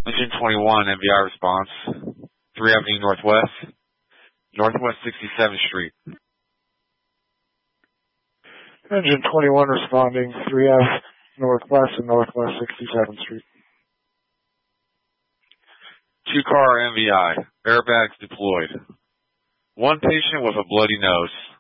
Engine 21, MVI response. 3 Avenue Northwest, Northwest 67th Street. Engine 21 responding, 3 Ave Northwest and Northwest 67th Street. 2-car MVI, airbags deployed. 1 patient with a bloody nose.